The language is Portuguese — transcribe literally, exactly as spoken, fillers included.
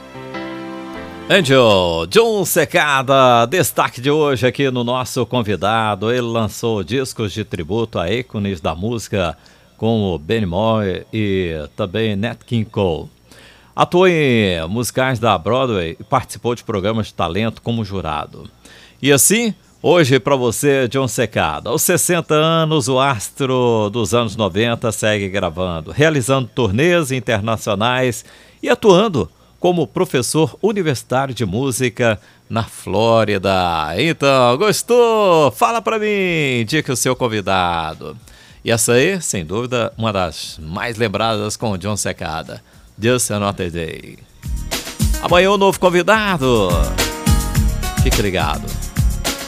Angel, John Secada, destaque de hoje aqui no nosso convidado. Ele lançou discos de tributo a ícones da música como Benny Moore e também Nat King Cole. Atuou em musicais da Broadway e participou de programas de talento como jurado. E assim, hoje para você, John Secada, aos sessenta anos, o astro dos anos noventa segue gravando, realizando turnês internacionais e atuando como professor universitário de música na Flórida. Então, gostou? Fala pra mim, indica o seu convidado. E essa aí, sem dúvida, uma das mais lembradas com o John Secada, Just Another Day. Amanhã um novo convidado. Fique ligado.